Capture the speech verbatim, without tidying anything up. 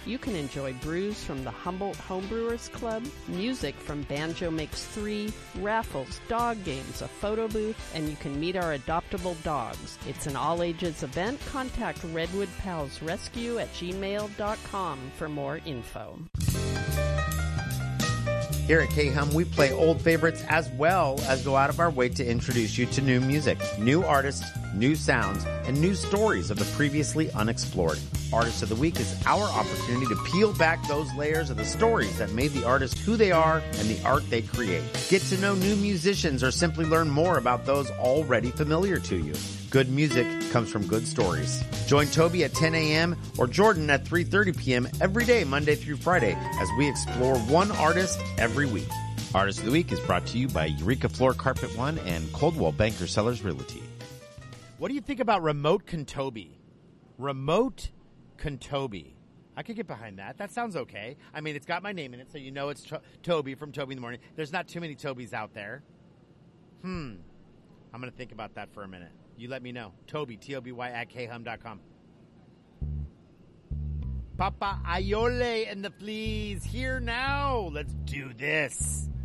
You can enjoy brews from the Humboldt Homebrewers Club, music from Banjo Makes Three, raffles, dog games, a photo booth, and you can meet our adoptable dogs. It's an all-ages event. Contact Redwood Pals Rescue at gmail dot com for more info. Here at K-Hum, we play old favorites as well as go out of our way to introduce you to new music, new artists, new sounds, and new stories of the previously unexplored. Artist of the Week is our opportunity to peel back those layers of the stories that made the artist who they are and the art they create. Get to know new musicians or simply learn more about those already familiar to you. Good music comes from good stories. Join Toby at ten a.m. or Jordan at three thirty p.m. every day, Monday through Friday, as we explore one artist every week. Artist of the Week is brought to you by Eureka Floor Carpet One and Coldwell Banker Sellers Realty. What do you think about Remote Contobi? Remote Contobi. I could get behind that. That sounds okay. I mean, it's got my name in it, so you know it's to- Toby from Toby in the Morning. There's not too many Tobys out there. Hmm. I'm going to think about that for a minute. You let me know. Toby, T O B Y, at K hum dot com. Papa Ayole and the Fleas here now. Let's do this.